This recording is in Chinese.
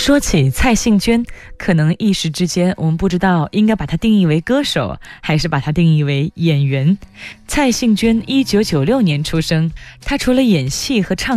说起蔡幸娟，可能一时之间我们不知道应该把她定义为歌手，还是把她定义为演员。蔡幸娟1996年出生，她除了演戏和唱